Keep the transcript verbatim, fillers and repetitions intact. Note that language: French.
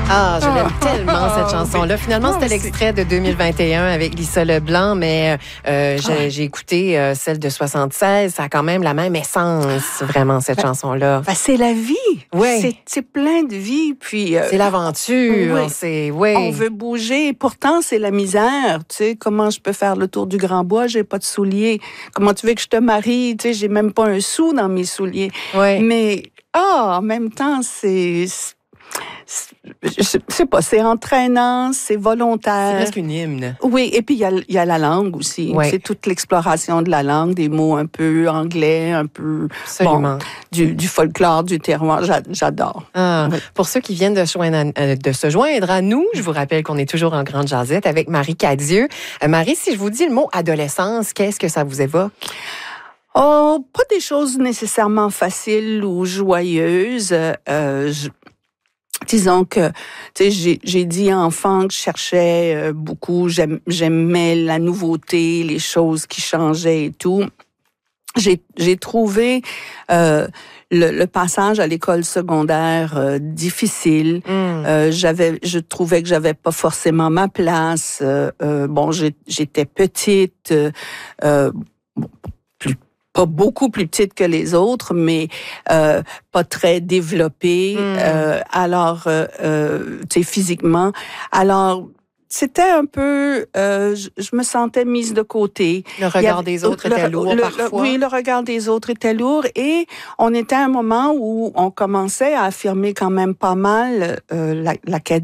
Ah, je l'aime tellement, cette chanson-là. Finalement, Ah, c'était l'extrait de deux mille vingt et un avec Lisa Leblanc, mais euh, j'ai, Ah. j'ai écouté euh, celle de soixante-seize. Ça a quand même la même essence, vraiment, cette Ben, chanson-là. Ben, c'est la vie. Ouais. C'est, c'est plein de vie. Puis, euh, C'est l'aventure. oui. C'est, oui. On veut bouger. Pourtant, c'est la misère. Tu sais, comment je peux faire le tour du Grand Bois? J'ai pas de souliers. Comment tu veux que je te marie? Tu sais, j'ai même pas un sou dans mes souliers. Ouais. Mais, ah, en même temps, c'est... c'est je sais pas, c'est entraînant, c'est volontaire. C'est presque une hymne. Oui, et puis il y a, il y a la langue aussi. Ouais. C'est toute l'exploration de la langue, des mots un peu anglais, un peu Absolument. Bon, du, du folklore, du terroir. J'a, j'adore. Ah, Oui. Pour ceux qui viennent de, joindre à, euh, de se joindre à nous, je vous rappelle qu'on est toujours en grande jasette avec Marie Cadieux. Euh, Marie, si je vous dis le mot adolescence, qu'est-ce que ça vous évoque? Oh, pas des choses nécessairement faciles ou joyeuses. Euh, je, Disons que, tu sais, j'ai, j'ai dit enfant que je cherchais euh, beaucoup, j'aime, j'aimais la nouveauté, les choses qui changeaient et tout. J'ai, j'ai trouvé euh, le, le passage à l'école secondaire euh, difficile. Mm. Euh, j'avais, je trouvais que j'avais pas forcément ma place. Euh, euh, bon, j'ai, j'étais petite. Euh, euh, bon, plus pas beaucoup plus petite que les autres, mais euh, pas très développée. Mm. Euh, alors, euh, euh, tu sais, physiquement. Alors, c'était un peu... Euh, je, je me sentais mise de côté. Le regard avait, des autres le, était lourd le, parfois. Le, oui, le regard des autres était lourd. Et on était à un moment où on commençait à affirmer quand même pas mal euh, la, la